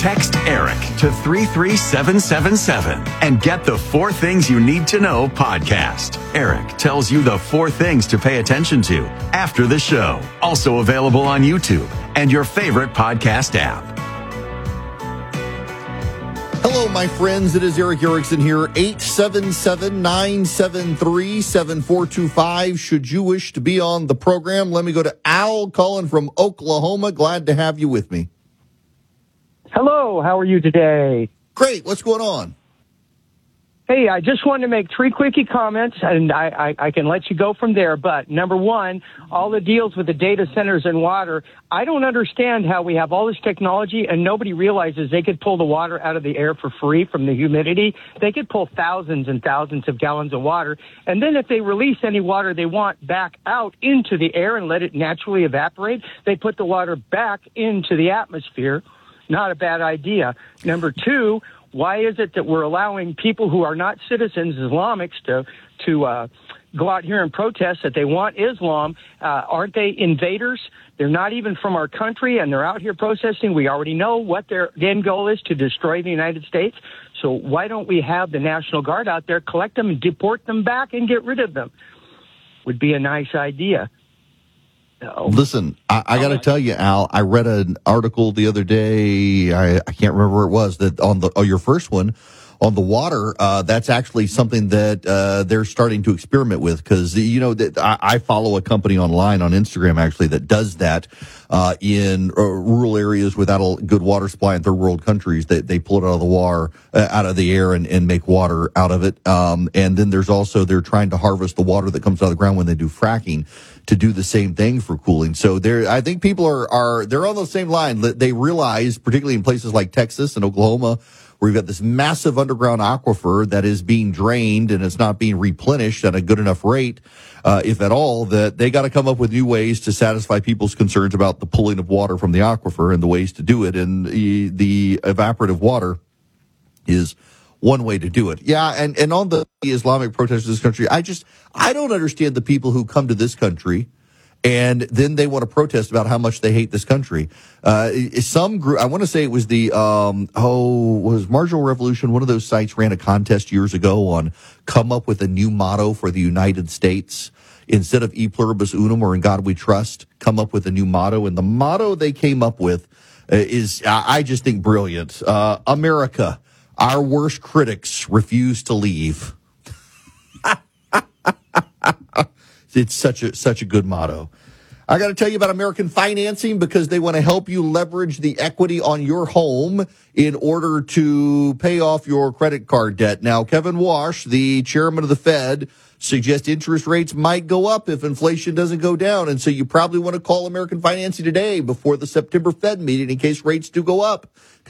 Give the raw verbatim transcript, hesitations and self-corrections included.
Text ERIC to three three seven seven seven and get the Four Things You Need to Know podcast. ERIC tells you the four things to pay attention to after the show. Also available on YouTube and your favorite podcast app. Hello, my friends. It is Erick Erickson here. eight seven seven, nine seven three, seven four two five. Should you wish to be on the program, let me go to Al calling from Oklahoma. Glad to have you with me. Hello, how are you today? Great. What's going on? Hey, I just wanted to make three quickie comments, and I, I, I can let you go from there. But number one, all the deals with the data centers and water, I don't understand how we have all this technology and nobody realizes they could pull the water out of the air for free from the humidity. They could pull thousands and thousands of gallons of water. And then if they release any water they want back out into the air and let it naturally evaporate, they put the water back into the atmosphere. Not a bad idea. Number two, why is it that we're allowing people who are not citizens, Islamics, to to uh, go out here and protest that they want Islam? Uh, aren't they invaders? They're not even from our country, and they're out here protesting. We already know what their end goal is, to destroy the United States. So why don't we have the National Guard out there, collect them and deport them back and get rid of them? Would be a nice idea. No. Listen, I, I got to tell you, Al, I read an article the other day. I, I can't remember where it was, that on the, oh, your first one on the water. Uh, that's actually something that, uh, they're starting to experiment with, because, you know, that I, I follow a company online on Instagram actually that does that, uh, in uh, rural areas without a good water supply in third world countries. They, they pull it out of the water, uh, out of the air and, and make water out of it. Um, and then there's also, they're trying to harvest the water that comes out of the ground when they do fracking, to do the same thing for cooling. So there, I think people are, are, they're on the same line. They realize, particularly in places like Texas and Oklahoma, where you've got this massive underground aquifer that is being drained and it's not being replenished at a good enough rate, uh, if at all, that they got to come up with new ways to satisfy people's concerns about the pulling of water from the aquifer and the ways to do it. And the, the evaporative water is one way to do it. Yeah, and, and on the Islamic protesters in this country, I just, I don't understand the people who come to this country and then they want to protest about how much they hate this country. Uh, some group, I want to say it was the, um, oh, was Marginal Revolution, one of those sites ran a contest years ago on come up with a new motto for the United States. Instead of E Pluribus Unum or In God We Trust, come up with a new motto. And the motto they came up with uh, is, I just think, brilliant. Uh, America. Our worst critics refuse to leave. It's such a such a good motto. I got to tell you about American Financing, because they want to help you leverage the equity on your home in order to pay off your credit card debt. Now, Kevin Wash, the chairman of the Fed, suggests interest rates might go up if inflation doesn't go down. And so you probably want to call American Financing today before the September Fed meeting in case rates do go up.